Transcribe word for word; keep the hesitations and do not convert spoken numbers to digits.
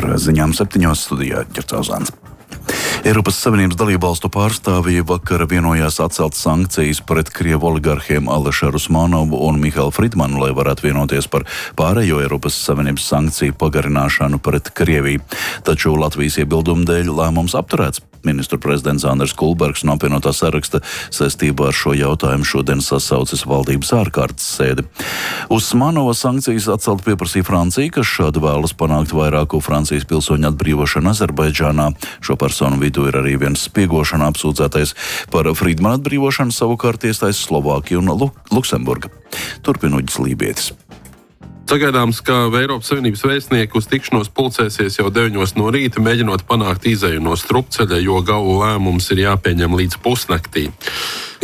ziņām septiņos studijā Ķercauzāns. Eiropas Savienības dalībvalstu pārstāvji vakar vienojās atcelt sankcijas pret Krievu oligarhiem Alešaru Usmanovu un Mihailu Fridmanu, lai varētu vienoties par pārējo Eiropas Savienības sankciju pagarināšanu pret Krieviju. Taču Latvijas iebildumu dēļ lēmums apturēts. Ministru prezidents Andris Kulbergs no apvienotā saraksta saistībā ar šo jautājumu šodien sasaucis valdības ārkārtas sēdi. Usmanova sankcijas atcelt pieprasīja Francija, kas šādi vēlas panākt vairāku Francijas pilsoņu atbrīvošanu Azerbaidžānā. Šo personu vidū ir arī viens spiegošana apsūdzētais. Par Fridmanu atbrīvošanu savukārt iestājas Slovākija un Lu- Luksemburga. Turpin Uģis Lībietis. Sagaidāms, ka Eiropas Savienības vēstnieki uz tikšanos pulcēsies jau deviņos no rīta, mēģinot panākt izeju no strupceļa, jo gala lēmums ir jāpieņem līdz pusnaktī.